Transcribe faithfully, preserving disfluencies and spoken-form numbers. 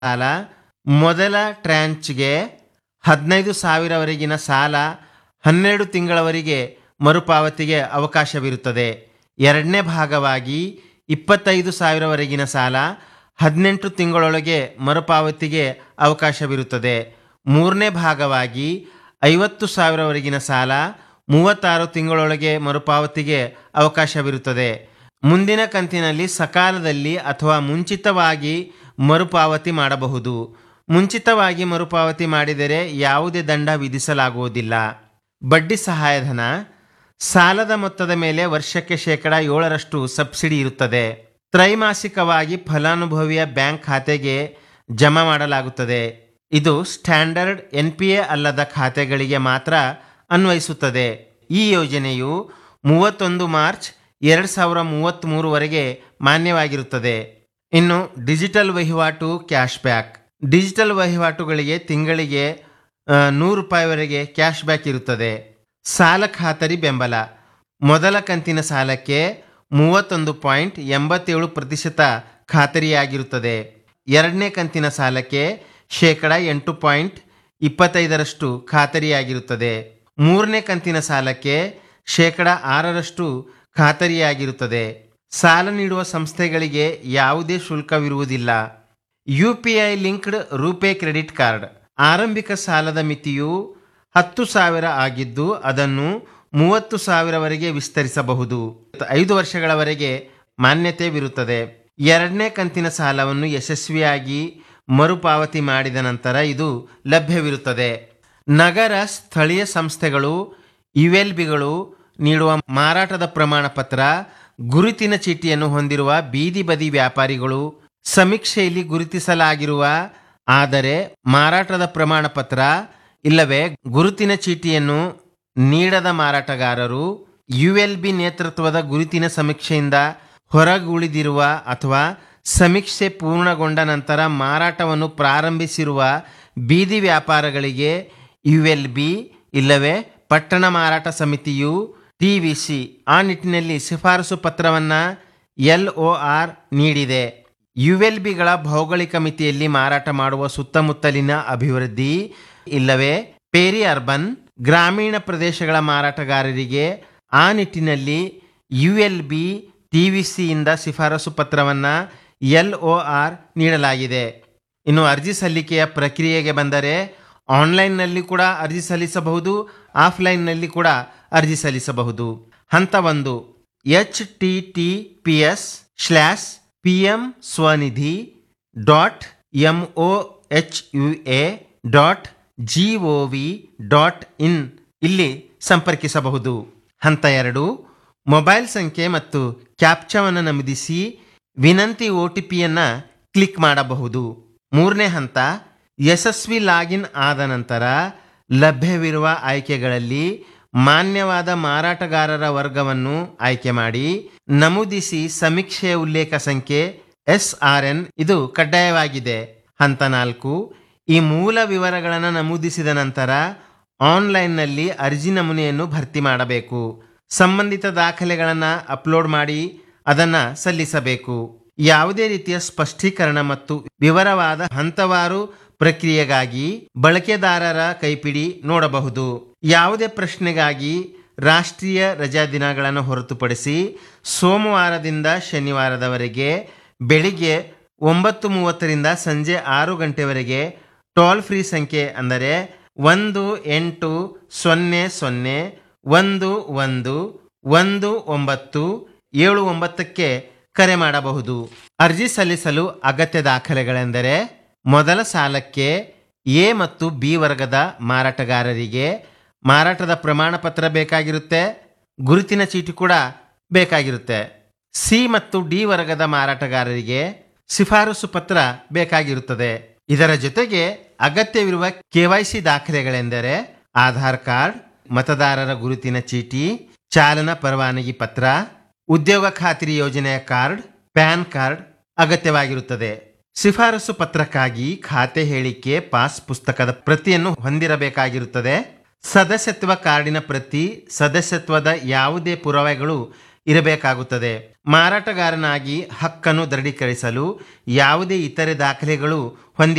ಸಾಲ ಮೊದಲ ಟ್ರ್ಯಾಂಚ್ಗೆ ಹದಿನೈದು ಸಾವಿರವರೆಗಿನ ಸಾಲ ಹನ್ನೆರಡು ತಿಂಗಳವರೆಗೆ ಮರುಪಾವತಿಗೆ ಅವಕಾಶವಿರುತ್ತದೆ. ಎರಡನೇ ಭಾಗವಾಗಿ ಇಪ್ಪತ್ತೈದು ಸಾವಿರವರೆಗಿನ ಸಾಲ ಹದಿನೆಂಟು ತಿಂಗಳೊಳಗೆ ಮರುಪಾವತಿಗೆ ಅವಕಾಶವಿರುತ್ತದೆ. ಮೂರನೇ ಭಾಗವಾಗಿ ಐವತ್ತು ಸಾವಿರವರೆಗಿನ ಸಾಲ ಮೂವತ್ತಾರು ತಿಂಗಳೊಳಗೆ ಮರುಪಾವತಿಗೆ ಅವಕಾಶವಿರುತ್ತದೆ. ಮುಂದಿನ ಕಂತಿನಲ್ಲಿ ಸಕಾಲದಲ್ಲಿ ಅಥವಾ ಮುಂಚಿತವಾಗಿ ಮರುಪಾವತಿ ಮಾಡಬಹುದು. ಮುಂಚಿತವಾಗಿ ಮರುಪಾವತಿ ಮಾಡಿದರೆ ಯಾವುದೇ ದಂಡ ವಿಧಿಸಲಾಗುವುದಿಲ್ಲ. ಬಡ್ಡಿ ಸಹಾಯಧನ ಸಾಲದ ಮೊತ್ತದ ಮೇಲೆ ವರ್ಷಕ್ಕೆ ಶೇಕಡ ಏಳರಷ್ಟು ಸಬ್ಸಿಡಿ ಇರುತ್ತದೆ. ತ್ರೈಮಾಸಿಕವಾಗಿ ಫಲಾನುಭವಿಯ ಬ್ಯಾಂಕ್ ಖಾತೆಗೆ ಜಮಾ ಮಾಡಲಾಗುತ್ತದೆ. ಇದು ಸ್ಟ್ಯಾಂಡರ್ಡ್ ಎನ್ ಪಿ ಎ ಅಲ್ಲದ ಖಾತೆಗಳಿಗೆ ಮಾತ್ರ ಅನ್ವಯಿಸುತ್ತದೆ. ಈ ಯೋಜನೆಯು ಮೂವತ್ತೊಂದು ಮಾರ್ಚ್ ಎರಡು ಸಾವಿರ ಮೂವತ್ತ್ಮೂರವರೆಗೆ ಮಾನ್ಯವಾಗಿರುತ್ತದೆ. ಇನ್ನು ಡಿಜಿಟಲ್ ವಹಿವಾಟು ಕ್ಯಾಶ್ ಬ್ಯಾಕ್. ಡಿಜಿಟಲ್ ವಹಿವಾಟುಗಳಿಗೆ ತಿಂಗಳಿಗೆ ನೂರು ರೂಪಾಯಿವರೆಗೆ ಕ್ಯಾಶ್ ಬ್ಯಾಕ್ ಇರುತ್ತದೆ. ಸಾಲ ಖಾತರಿ ಬೆಂಬಲ ಮೊದಲ ಕಂತಿನ ಸಾಲಕ್ಕೆ ಮೂವತ್ತೊಂದು ಪಾಯಿಂಟ್ ಎಂಬತ್ತೇಳು ಪ್ರತಿಶತ ಖಾತರಿಯಾಗಿರುತ್ತದೆ. ಎರಡನೇ ಕಂತಿನ ಸಾಲಕ್ಕೆ ಶೇಕಡ ಎಂಟು ಪಾಯಿಂಟ್ ಇಪ್ಪತ್ತೈದರಷ್ಟು ಖಾತರಿಯಾಗಿರುತ್ತದೆ. ಮೂರನೇ ಕಂತಿನ ಸಾಲಕ್ಕೆ ಶೇಕಡ ಆರರಷ್ಟು ಖಾತರಿಯಾಗಿರುತ್ತದೆ. ಸಾಲ ನೀಡುವ ಸಂಸ್ಥೆಗಳಿಗೆ ಯಾವುದೇ ಶುಲ್ಕವಿರುವುದಿಲ್ಲ. U P I linked RuPay credit card ಆರಂಭಿಕ ಸಾಲದ ಮಿತಿಯು ಹತ್ತು ಸಾವಿರ ಆಗಿದ್ದು ಅದನ್ನು ಮೂವತ್ತು ಸಾವಿರವರೆಗೆ ವಿಸ್ತರಿಸಬಹುದು. ಐದು ವರ್ಷಗಳವರೆಗೆ ಮಾನ್ಯತೆವಿರುತ್ತದೆ. ಎರಡನೇ ಕಂತಿನ ಸಾಲವನ್ನು ಯಶಸ್ವಿಯಾಗಿ ಮರುಪಾವತಿ ಮಾಡಿದ ನಂತರ ಇದು ಲಭ್ಯವಿರುತ್ತದೆ. ನಗರ ಸ್ಥಳೀಯ ಸಂಸ್ಥೆಗಳು ಯು ಎಲ್ ಬಿಗಳು ನೀಡುವ ಮಾರಾಟದ ಪ್ರಮಾಣ ಪತ್ರ, ಗುರುತಿನ ಚೀಟಿಯನ್ನು ಹೊಂದಿರುವ ಬೀದಿ ಬದಿ ವ್ಯಾಪಾರಿಗಳು, ಸಮೀಕ್ಷೆಯಲ್ಲಿ ಗುರುತಿಸಲಾಗಿರುವ ಆದರೆ ಮಾರಾಟದ ಪ್ರಮಾಣ ಪತ್ರ ಇಲ್ಲವೇ ಗುರುತಿನ ಚೀಟಿಯನ್ನು ನೀಡದ ಮಾರಾಟಗಾರರು, ಯು ಎಲ್ ಬಿ ನೇತೃತ್ವದ ಗುರುತಿನ ಸಮೀಕ್ಷೆಯಿಂದ ಹೊರಗುಳಿದಿರುವ ಅಥವಾ ಸಮೀಕ್ಷೆ ಪೂರ್ಣಗೊಂಡ ನಂತರ ಮಾರಾಟವನ್ನು ಪ್ರಾರಂಭಿಸಿರುವ ಬೀದಿ ವ್ಯಾಪಾರಗಳಿಗೆ ಯು ಎಲ್ ಬಿ ಇಲ್ಲವೇ ಪಟ್ಟಣ ಮಾರಾಟ ಸಮಿತಿಯು ಟಿ ವಿ ಸಿ ಆ ನಿಟ್ಟಿನಲ್ಲಿ ಶಿಫಾರಸು ಪತ್ರವನ್ನು ಎಲ್ ಒ ಆರ್ ನೀಡಿದೆ. ಯು ಎಲ್ ಬಿಗಳ ಭೌಗೋಳಿಕ ಮಿತಿಯಲ್ಲಿ ಮಾರಾಟ ಮಾಡುವ ಸುತ್ತಮುತ್ತಲಿನ ಅಭಿವೃದ್ಧಿ ಇಲ್ಲವೇ ಪೇರಿ ಅರ್ಬನ್ ಗ್ರಾಮೀಣ ಪ್ರದೇಶಗಳ ಮಾರಾಟಗಾರರಿಗೆ ಆ ನಿಟ್ಟಿನಲ್ಲಿ U L B T V ಸಿಯಿಂದ ಶಿಫಾರಸು ಪತ್ರವನ್ನು ಎಲ್ ಒ ಆರ್ ನೀಡಲಾಗಿದೆ. ಇನ್ನು ಅರ್ಜಿ ಸಲ್ಲಿಕೆಯ ಪ್ರಕ್ರಿಯೆಗೆ ಬಂದರೆ ಆನ್ಲೈನ್ನಲ್ಲಿ ಕೂಡ ಅರ್ಜಿ ಸಲ್ಲಿಸಬಹುದು, ಆಫ್ಲೈನ್ನಲ್ಲಿ ಕೂಡ ಅರ್ಜಿ ಸಲ್ಲಿಸಬಹುದು. ಹಂತ ಒಂದು H T T P S slash P M Svanidhi dot M O H U A dot G O V dot in ಇಲ್ಲಿ ಸಂಪರ್ಕಿಸಬಹುದು. ಹಂತ ಎರಡು ಮೊಬೈಲ್ ಸಂಖ್ಯೆ ಮತ್ತು ಕ್ಯಾಪ್ಚಾವನ್ನು ನಮೂದಿಸಿ ವಿನಂತಿ ಒ ಟಿ ಪಿಯನ್ನು ಕ್ಲಿಕ್ ಮಾಡಬಹುದು. ಮೂರನೇ ಹಂತ ಯಶಸ್ವಿ ಲಾಗಿನ್ ಆದ ನಂತರ ಲಭ್ಯವಿರುವ ಆಯ್ಕೆಗಳಲ್ಲಿ ಮಾನ್ಯವಾದ ಮಾರಾಟಗಾರರ ವರ್ಗವನ್ನು ಆಯ್ಕೆ ಮಾಡಿ ನಮೂದಿಸಿ ಸಮೀಕ್ಷೆಯ ಉಲ್ಲೇಖ ಸಂಖ್ಯೆ ಎಸ್ ಆರ್ ಎನ್ ಇದು ಕಡ್ಡಾಯವಾಗಿದೆ. ಹಂತ ನಾಲ್ಕು ಈ ಮೂಲ ವಿವರಗಳನ್ನು ನಮೂದಿಸಿದ ನಂತರ ಆನ್ಲೈನ್ನಲ್ಲಿ ಅರ್ಜಿ ನಮೂನೆಯನ್ನು ಭರ್ತಿ ಮಾಡಬೇಕು. ಸಂಬಂಧಿತ ದಾಖಲೆಗಳನ್ನು ಅಪ್ಲೋಡ್ ಮಾಡಿ ಅದನ್ನು ಸಲ್ಲಿಸಬೇಕು. ಯಾವುದೇ ರೀತಿಯ ಸ್ಪಷ್ಟೀಕರಣ ಮತ್ತು ವಿವರವಾದ ಹಂತವಾರು ಪ್ರಕ್ರಿಯೆಗಾಗಿ ಬಳಕೆದಾರರ ಕೈಪಿಡಿ ನೋಡಬಹುದು. ಯಾವುದೇ ಪ್ರಶ್ನೆಗಾಗಿ ರಾಷ್ಟ್ರೀಯ ರಜಾ ದಿನಗಳನ್ನು ಹೊರತುಪಡಿಸಿ ಸೋಮವಾರದಿಂದ ಶನಿವಾರದವರೆಗೆ ಬೆಳಿಗ್ಗೆ ಒಂಬತ್ತು ಮೂವತ್ತರಿಂದ ಸಂಜೆ ಆರು ಗಂಟೆವರೆಗೆ ಟೋಲ್ ಫ್ರೀ ಸಂಖ್ಯೆ ಅಂದರೆ ಒಂದು ಎಂಟು ಸೊನ್ನೆ ಸೊನ್ನೆ ಒಂದು ಒಂದು ಒಂದು ಒಂಬತ್ತು ಏಳು ಒಂಬತ್ತಕ್ಕೆ ಕರೆ ಮಾಡಬಹುದು. ಅರ್ಜಿ ಸಲ್ಲಿಸಲು ಅಗತ್ಯ ದಾಖಲೆಗಳೆಂದರೆ ಮೊದಲ ಸಾಲಕ್ಕೆ ಎ ಮತ್ತು ಬಿ ವರ್ಗದ ಮಾರಾಟಗಾರರಿಗೆ ಮಾರಾಟದ ಪ್ರಮಾಣ ಪತ್ರ ಬೇಕಾಗಿರುತ್ತೆ, ಗುರುತಿನ ಚೀಟಿ ಕೂಡ ಬೇಕಾಗಿರುತ್ತೆ. ಸಿ ಮತ್ತು ಡಿ ವರ್ಗದ ಮಾರಾಟಗಾರರಿಗೆ ಶಿಫಾರಸು ಪತ್ರ ಬೇಕಾಗಿರುತ್ತದೆ. ಇದರ ಜೊತೆಗೆ ಅಗತ್ಯವಿರುವ K Y C ದಾಖಲೆಗಳೆಂದರೆ Aadhaar card, ಮತದಾರರ ಗುರುತಿನ ಚೀಟಿ, ಚಾಲನಾ ಪರವಾನಗಿ ಪತ್ರ, ಉದ್ಯೋಗ ಖಾತ್ರಿ ಯೋಜನೆಯ ಕಾರ್ಡ್, ಪ್ಯಾನ್ ಕಾರ್ಡ್ ಅಗತ್ಯವಾಗಿರುತ್ತದೆ. ಶಿಫಾರಸು ಪತ್ರಕ್ಕಾಗಿ ಖಾತೆ ಹೇಳಿಕೆ, ಪಾಸ್ ಪುಸ್ತಕದ ಪ್ರತಿಯನ್ನು ಹೊಂದಿರಬೇಕಾಗಿರುತ್ತದೆ. ಸದಸ್ಯತ್ವ ಕಾರ್ಡಿನ ಪ್ರತಿ, ಸದಸ್ಯತ್ವದ ಯಾವುದೇ ಪುರಾವೆಗಳು ಇರಬೇಕಾಗುತ್ತದೆ. ಮಾರಾಟಗಾರನಾಗಿ ಹಕ್ಕನ್ನು ದೃಢೀಕರಿಸಲು ಯಾವುದೇ ಇತರೆ ದಾಖಲೆಗಳು ಹೊಂದಿ